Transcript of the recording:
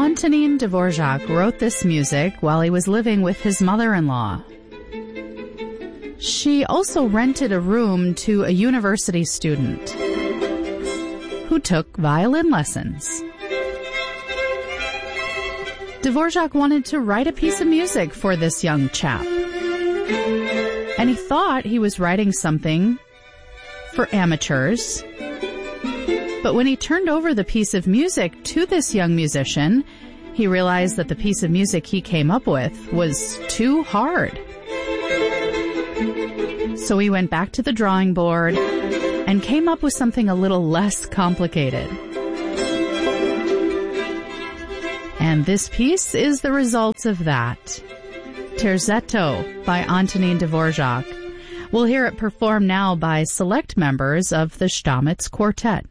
Antonin Dvorak wrote this music while he was living with his mother-in-law. She also rented a room to a university student who took violin lessons. Dvorak wanted to write a piece of music for this young chap, and he thought he was writing something for amateurs. But when he turned over the piece of music to this young musician, he realized that the piece of music he came up with was too hard. So he went back to the drawing board and came up with something a little less complicated. And this piece is the results of that. Terzetto by Antonin Dvorak. We'll hear it performed now by select members of the Stamitz Quartet.